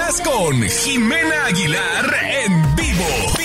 Estás con Jimena Aguilar en vivo.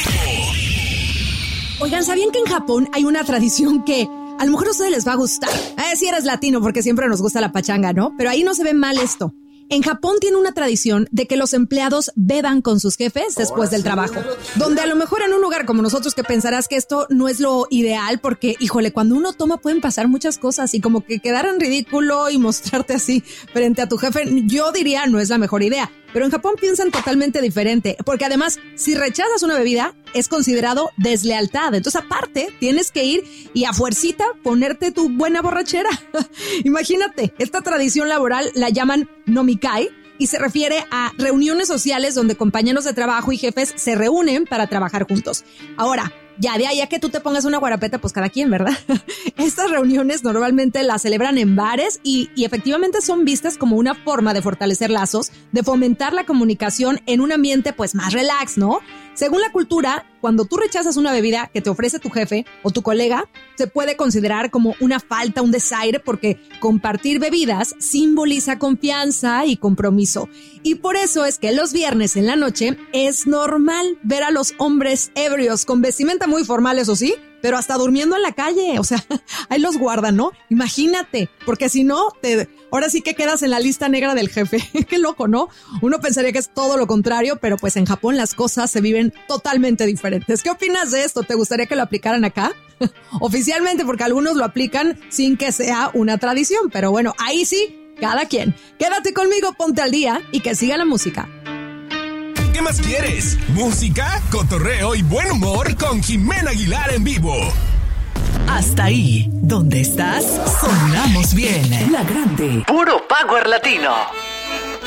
Oigan, ¿sabían que en Japón hay una tradición que a lo mejor a ustedes les va a gustar? Si eres latino, porque siempre nos gusta la pachanga, ¿no? Pero ahí no se ve mal esto. En Japón tiene una tradición de que los empleados beban con sus jefes después del trabajo. Donde a lo mejor en un lugar como nosotros que pensarás que esto no es lo ideal porque, híjole, cuando uno toma pueden pasar muchas cosas y como que quedar en ridículo y mostrarte así frente a tu jefe, yo diría no es la mejor idea. Pero en Japón piensan totalmente diferente, porque además, si rechazas una bebida, es considerado deslealtad. Entonces, aparte, tienes que ir y a fuercita ponerte tu buena borrachera. Imagínate, esta tradición laboral la llaman nomikai y se refiere a reuniones sociales donde compañeros de trabajo y jefes se reúnen para trabajar juntos. Ahora, ya de ahí a que tú te pongas una guarapeta, pues cada quien, ¿verdad? Estas reuniones normalmente las celebran en bares y efectivamente son vistas como una forma de fortalecer lazos, de fomentar la comunicación en un ambiente pues más relax, ¿no? Según la cultura, cuando tú rechazas una bebida que te ofrece tu jefe o tu colega, se puede considerar como una falta, un desaire, porque compartir bebidas simboliza confianza y compromiso. Y por eso es que los viernes en la noche es normal ver a los hombres ebrios con vestimenta muy formal, eso sí, pero hasta durmiendo en la calle, o sea, ahí los guardan, ¿no? Imagínate, porque si no, ahora sí que quedas en la lista negra del jefe. Qué loco, ¿no? Uno pensaría que es todo lo contrario, pero pues en Japón las cosas se viven totalmente diferentes. ¿Qué opinas de esto? ¿Te gustaría que lo aplicaran acá? Oficialmente, porque algunos lo aplican sin que sea una tradición, pero bueno, ahí sí, cada quien. Quédate conmigo, ponte al día y que siga la música. ¿Qué más quieres? Música, cotorreo y buen humor con Jimena Aguilar en vivo. Hasta ahí, donde estás, sonamos bien. La Grande. Puro Power Latino.